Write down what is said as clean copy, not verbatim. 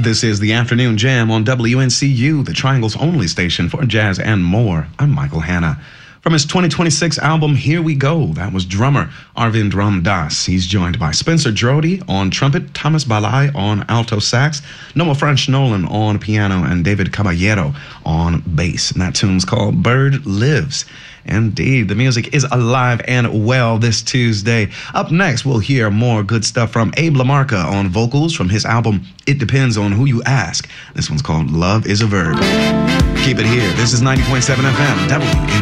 This is the Afternoon Jam on WNCU, the Triangle's only station for jazz and more. I'm Michael Hanna. From his 2026 album, Here We Go, that was drummer Arvind Ramdas. He's joined by Spencer Drody on trumpet, Thomas Balai on alto sax, Noah French Nolan on piano, and David Caballero on bass. And that tune's called Bird Lives. Indeed, the music is alive and well this Tuesday. Up next, we'll hear more good stuff from Abe LaMarca on vocals from his album, It Depends on Who You Ask. This one's called Love is a Verb. Keep it here. This is 90.7 FM, WNCU.